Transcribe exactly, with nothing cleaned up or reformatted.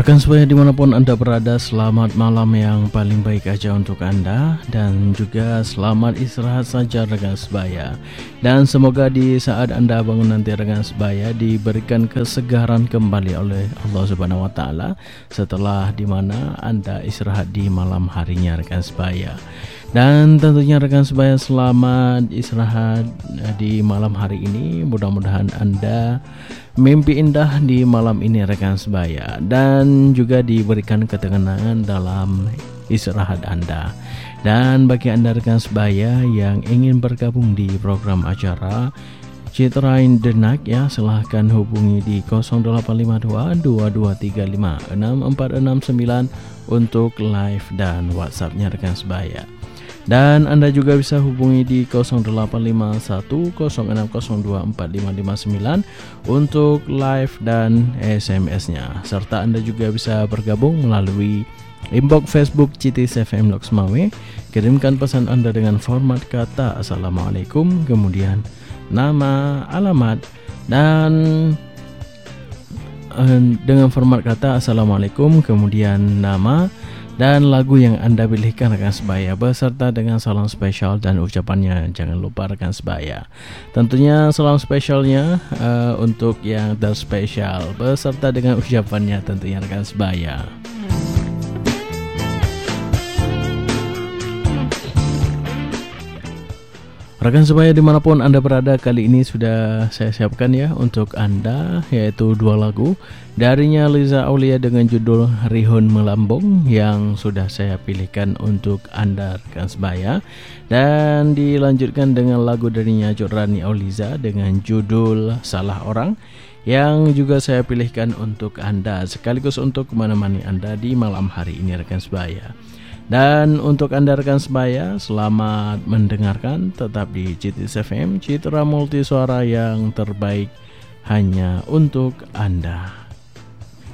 Rekan sebaya dimanapun Anda berada, selamat malam yang paling baik aja untuk Anda. Dan juga selamat istirahat saja rekan sebaya. Dan semoga di saat Anda bangun nanti rekan sebaya diberikan kesegaran kembali oleh Allah Subhanahu Wa Taala setelah dimana Anda istirahat di malam harinya rekan sebaya. Dan tentunya rekan sebaya selamat istirahat di malam hari ini. Mudah-mudahan Anda mimpi indah di malam ini rekan sebaya, dan juga diberikan ketenangan dalam istirahat Anda. Dan bagi Anda rekan sebaya yang ingin bergabung di program acara Citra in the Night, ya silahkan hubungi di nol delapan lima dua dua dua tiga lima enam empat enam sembilan untuk live dan WhatsApp-nya rekan sebaya. Dan Anda juga bisa hubungi di nol delapan lima satu nol enam nol dua empat lima lima sembilan untuk live dan S M S-nya. Serta Anda juga bisa bergabung melalui inbox Facebook C T S F M Lok Semawe. Kirimkan pesan Anda dengan format kata Assalamualaikum, kemudian nama, alamat, dan uh, dengan format kata Assalamualaikum, kemudian nama dan lagu yang Anda pilihkan rekan sebaya, beserta dengan salam spesial dan ucapannya. Jangan lupa rekan sebaya. Tentunya salam spesialnya uh, untuk yang terspesial beserta dengan ucapannya tentunya rekan sebaya. Rekan sebaya dimanapun Anda berada, kali ini sudah saya siapkan ya untuk Anda, yaitu dua lagu darinya Liza Aulia dengan judul Rihun Melambung yang sudah saya pilihkan untuk Anda rekan sebaya. Dan dilanjutkan dengan lagu darinya Jorani Auliza dengan judul Salah Orang yang juga saya pilihkan untuk Anda, sekaligus untuk menemani Anda di malam hari ini rekan sebaya. Dan untuk Anda rekan sebaya, selamat mendengarkan, tetap di C T S F M, Citra Multi Suara yang terbaik hanya untuk Anda.